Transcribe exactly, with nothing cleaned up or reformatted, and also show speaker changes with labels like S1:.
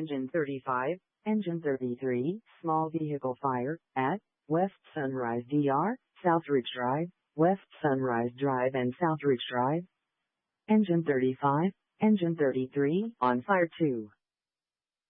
S1: Engine thirty-five, Engine thirty-three, Small Vehicle Fire, at West Sunrise D R, Southridge Drive, West Sunrise Drive and Southridge Drive. Engine thirty-five, Engine thirty-three, on fire two.